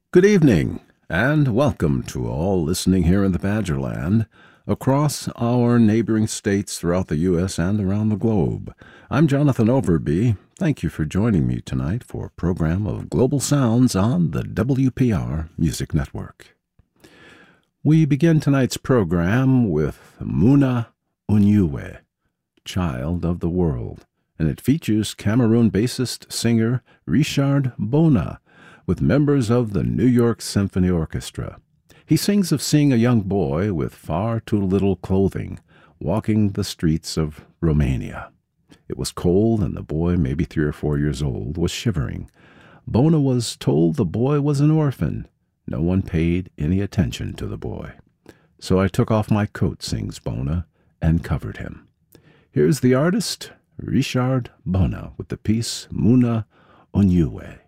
Good evening, and welcome to all listening here in the Badgerland, across our neighboring states throughout the U.S. and around the globe. I'm Jonathan Overby. Thank you for joining me tonight for a program of Global Sounds on the WPR Music Network. We begin tonight's program with Muna Onyewe, Child of the World, and it features Cameroon bassist-singer Richard Bona, with members of the New York Symphony Orchestra. He sings of seeing a young boy with far too little clothing walking the streets of Romania. It was cold, and the boy, maybe 3 or 4 years old, was shivering. Bona was told the boy was an orphan. No one paid any attention to the boy. So I took off my coat, sings Bona, and covered him. Here's the artist, Richard Bona, with the piece Muna Onyewe.